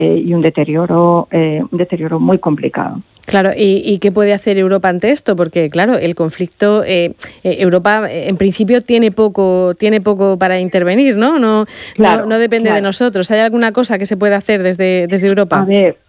y un deterioro muy complicado. Claro, ¿y qué puede hacer Europa ante esto? Porque, claro, el conflicto, Europa en principio tiene poco para intervenir, ¿no? No depende de nosotros. ¿Hay alguna cosa que se pueda hacer desde Europa?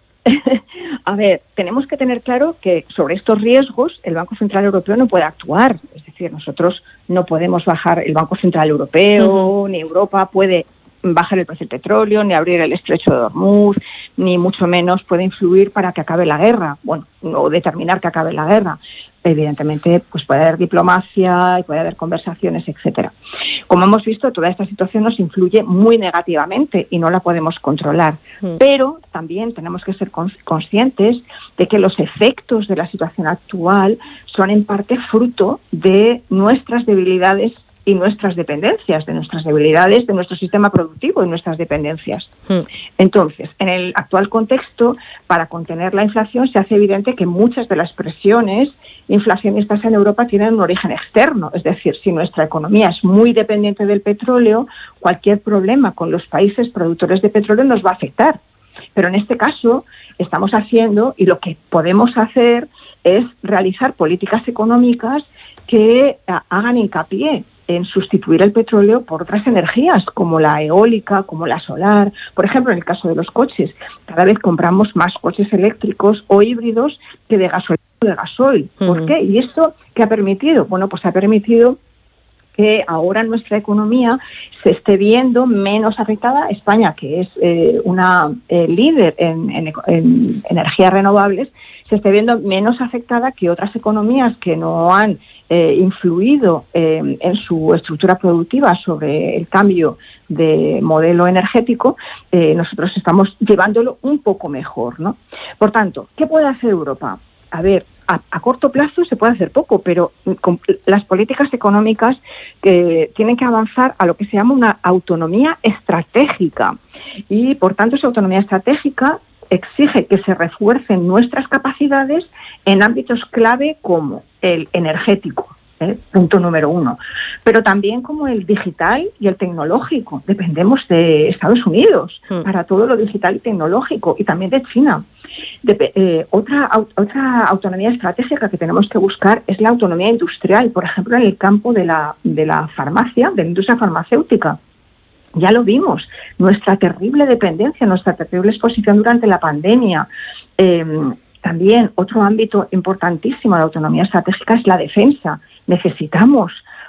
A ver, tenemos que tener claro que sobre estos riesgos el Banco Central Europeo no puede actuar. Es decir, nosotros no podemos bajar, el Banco Central Europeo, ni Europa puede bajar el precio del petróleo, ni abrir el estrecho de Hormuz, ni mucho menos puede influir para que acabe la guerra, o determinar que acabe la guerra. Evidentemente, pues puede haber diplomacia y puede haber conversaciones, etcétera. Como hemos visto, toda esta situación nos influye muy negativamente y no la podemos controlar. Pero también tenemos que ser conscientes de que los efectos de la situación actual son en parte fruto de nuestras debilidades y nuestras dependencias, de nuestras debilidades, de nuestro sistema productivo y nuestras dependencias. Entonces, en el actual contexto, para contener la inflación, se hace evidente que muchas de las presiones inflacionistas en Europa tienen un origen externo. Es decir, si nuestra economía es muy dependiente del petróleo, cualquier problema con los países productores de petróleo nos va a afectar. Pero en este caso, estamos haciendo, y lo que podemos hacer es realizar políticas económicas que hagan hincapié en sustituir el petróleo por otras energías, como la eólica, como la solar. Por ejemplo, en el caso de los coches, cada vez compramos más coches eléctricos o híbridos que de gasolina o de gasoil. ¿Por qué? ¿Y esto qué ha permitido? Bueno, pues ha permitido que ahora nuestra economía se esté viendo menos afectada. España, que es una líder en energías renovables, se esté viendo menos afectada que otras economías que no han influido en su estructura productiva sobre el cambio de modelo energético. Nosotros estamos llevándolo un poco mejor, ¿no? Por tanto, ¿qué puede hacer Europa? A ver, a corto plazo se puede hacer poco, pero con las políticas económicas que tienen que avanzar a lo que se llama una autonomía estratégica. Y, por tanto, esa autonomía estratégica exige que se refuercen nuestras capacidades en ámbitos clave como el energético, punto número 1, pero también como el digital y el tecnológico. Dependemos de Estados Unidos para todo lo digital y tecnológico, y también de China. Otra autonomía estratégica que tenemos que buscar es la autonomía industrial, por ejemplo, en el campo de la farmacia, de la industria farmacéutica. Ya lo vimos, nuestra terrible dependencia, nuestra terrible exposición durante la pandemia. También otro ámbito importantísimo de la autonomía estratégica es la defensa. Necesitamos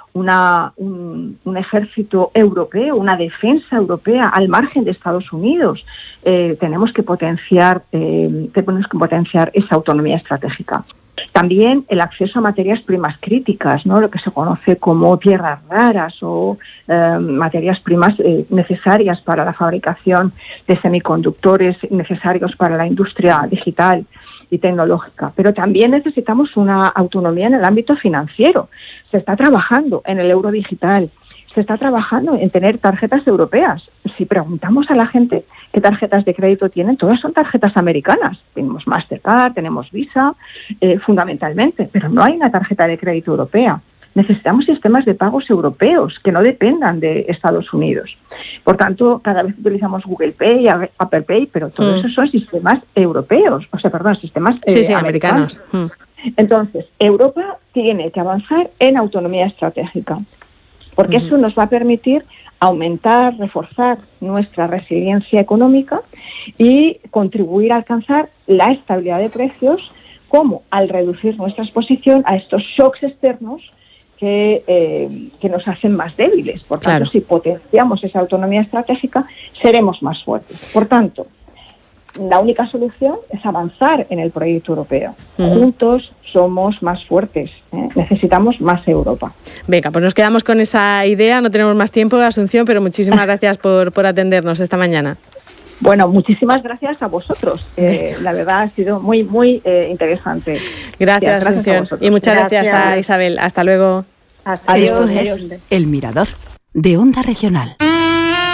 un ejército europeo, una defensa europea al margen de Estados Unidos. Tenemos que potenciar esa autonomía estratégica. También el acceso a materias primas críticas, ¿no? Lo que se conoce como tierras raras o materias primas necesarias para la fabricación de semiconductores, necesarios para la industria digital y tecnológica. Pero también necesitamos una autonomía en el ámbito financiero. Se está trabajando en el euro digital, se está trabajando en tener tarjetas europeas. Si preguntamos a la gente qué tarjetas de crédito tienen, todas son tarjetas americanas. Tenemos Mastercard, tenemos Visa, fundamentalmente, pero no hay una tarjeta de crédito europea. Necesitamos sistemas de pagos europeos que no dependan de Estados Unidos. Por tanto, cada vez utilizamos Google Pay, Apple Pay, pero todos esos son sistemas europeos, sistemas americanos. Entonces, Europa tiene que avanzar en autonomía estratégica, porque eso nos va a permitir aumentar, reforzar nuestra resiliencia económica y contribuir a alcanzar la estabilidad de precios, como al reducir nuestra exposición a estos shocks externos que nos hacen más débiles. Por tanto, si potenciamos esa autonomía estratégica, seremos más fuertes. Por tanto, la única solución es avanzar en el proyecto europeo. Juntos somos más fuertes. Necesitamos más Europa. Venga, pues nos quedamos con esa idea. No tenemos más tiempo, Asunción, pero muchísimas gracias por atendernos esta mañana. Bueno, muchísimas gracias a vosotros. La verdad ha sido muy, muy interesante. Gracias, Asunción. Y muchas gracias a Isabel. Hasta luego. Esto es El Mirador, de Onda Regional.